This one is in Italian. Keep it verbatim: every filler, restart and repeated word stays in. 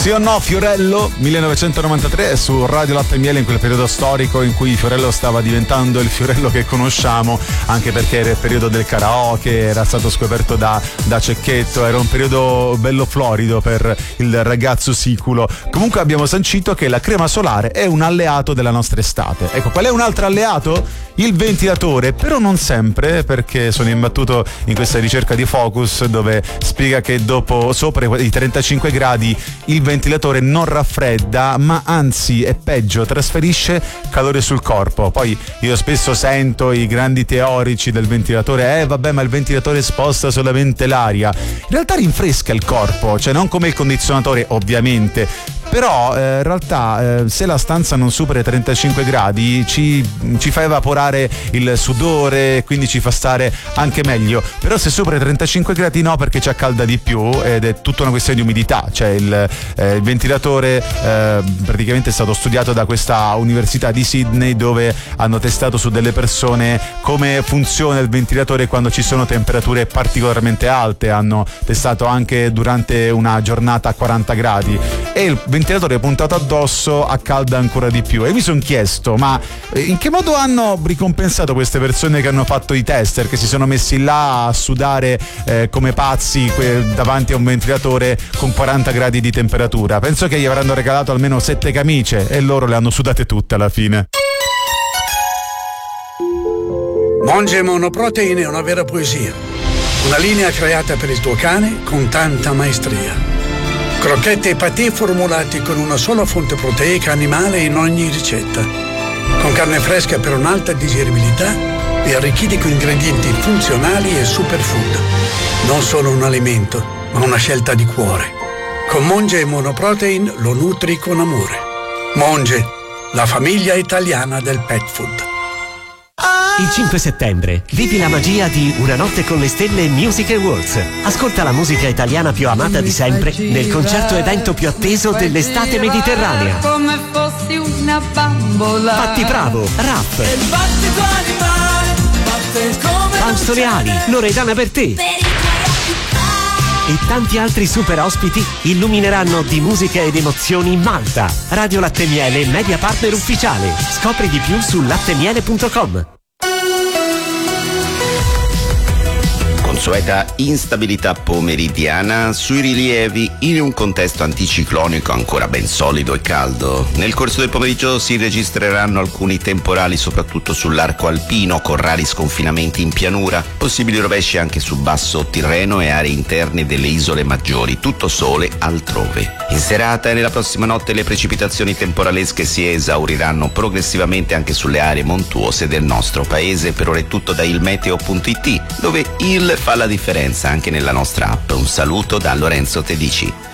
Sì o no, Fiorello, millenovecentonovantatré, su Radio Latte e Miele, in quel periodo storico in cui Fiorello stava diventando il Fiorello che conosciamo, anche perché era il periodo del karaoke, era stato scoperto da, da Cecchetto, era un periodo bello florido per il ragazzo siculo. Comunque abbiamo sancito che la crema solare è un alleato della nostra estate. Ecco, qual è un altro alleato? Il ventilatore, però non sempre, perché sono imbattuto in questa ricerca di Focus dove spiega che dopo sopra i trentacinque gradi il ventilatore non raffredda, ma anzi è peggio, trasferisce calore sul corpo. Poi io spesso sento i grandi teorici del ventilatore, eh vabbè, ma il ventilatore sposta solamente l'aria. In realtà rinfresca il corpo, cioè non come il condizionatore ovviamente, però eh, in realtà eh, se la stanza non supera i trentacinque gradi ci, ci fa evaporare il sudore, quindi ci fa stare anche meglio. Però se supera i trentacinque gradi no, perché ci accalda di più ed è tutta una questione di umidità. Cioè il, eh, il ventilatore eh, praticamente è stato studiato da questa università di Sydney, dove hanno testato su delle persone come funziona il ventilatore quando ci sono temperature particolarmente alte. Hanno testato anche durante una giornata a quaranta gradi e il ventilatore puntato addosso accalda ancora di più. E mi sono chiesto, ma in che modo hanno ricompensato queste persone che hanno fatto i tester, che si sono messi là a sudare eh, come pazzi que- davanti a un ventilatore con quaranta gradi di temperatura? Penso che gli avranno regalato almeno sette camicie e loro le hanno sudate tutte alla fine. Monge Monoprotein è una vera poesia, una linea creata per il tuo cane con tanta maestria. Crocchette e patè formulati con una sola fonte proteica animale in ogni ricetta, con carne fresca per un'alta digeribilità e arricchiti con ingredienti funzionali e superfood. Non solo un alimento, ma una scelta di cuore. Con Monge e Monoprotein lo nutri con amore. Monge, la famiglia italiana del pet food. Il cinque settembre vivi la magia di Una notte con le stelle Music Awards. Ascolta la musica italiana più amata di sempre nel concerto evento più atteso dell'estate mediterranea. Come fossi una bambola. Patti Bravo, Rap, E il battito animale batte come Fausto Leali, Loredana Bertè e tanti altri super ospiti illumineranno di musica ed emozioni Malta. Radio Latte e Miele, media partner ufficiale. Scopri di più su lattemiele punto com. Consueta instabilità pomeridiana sui rilievi in un contesto anticiclonico ancora ben solido e caldo. Nel corso del pomeriggio si registreranno alcuni temporali soprattutto sull'arco alpino, con rari sconfinamenti in pianura, possibili rovesci anche su basso Tirreno e aree interne delle isole maggiori, tutto sole altrove. In serata e nella prossima notte le precipitazioni temporalesche si esauriranno progressivamente anche sulle aree montuose del nostro paese. Per ora è tutto da ilmeteo punto it, dove il fa la differenza anche nella nostra app. Un saluto da Lorenzo Tedici.